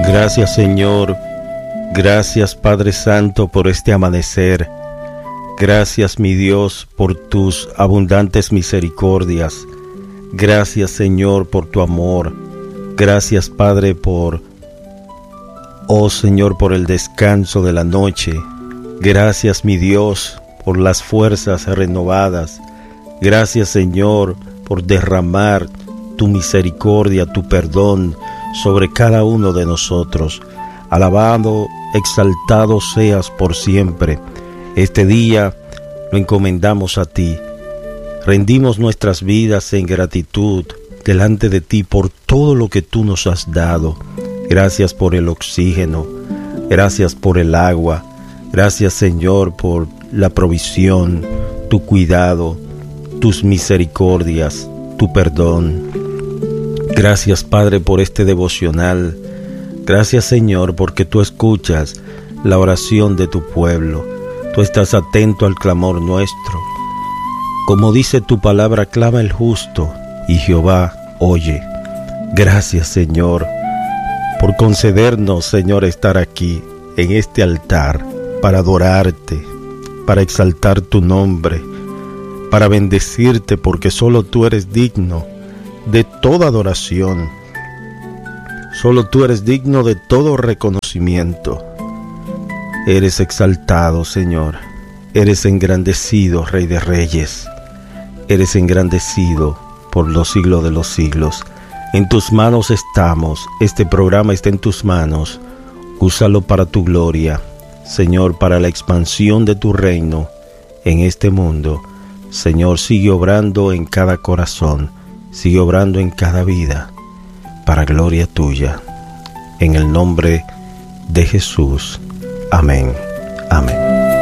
Gracias, Señor. Gracias, Padre Santo, por este amanecer. Gracias, mi Dios, por tus abundantes misericordias. Gracias, Señor, por tu amor. Gracias, Padre, oh Señor, por el descanso de la noche. Gracias, mi Dios, por las fuerzas renovadas. Gracias, Señor, por derramar tu misericordia, tu perdón sobre cada uno de nosotros. Alabado, exaltado seas por siempre. Este día lo encomendamos a ti. Rendimos nuestras vidas en gratitud delante de ti por todo lo que tú nos has dado. Gracias por el oxígeno. Gracias por el agua. Gracias, Señor, por la provisión, tu cuidado, tus misericordias, tu perdón. Gracias, Padre, por este devocional. Gracias, Señor, porque tú escuchas la oración de tu pueblo. Tú estás atento al clamor nuestro. Como dice tu palabra, clama el justo, y Jehová oye. Gracias, Señor, por concedernos, Señor, estar aquí, en este altar, para adorarte, para exaltar tu nombre, para bendecirte, porque solo tú eres digno de toda adoración. Solo tú eres digno de todo reconocimiento. Eres exaltado, Señor. Eres engrandecido, Rey de Reyes. Eres engrandecido por los siglos de los siglos. En tus manos estamos. Este programa está en tus manos. Úsalo para tu gloria, Señor, para la expansión de tu reino en este mundo. Señor, sigue obrando en cada corazón. Sigue obrando en cada vida, para gloria tuya. En el nombre de Jesús. Amén. Amén.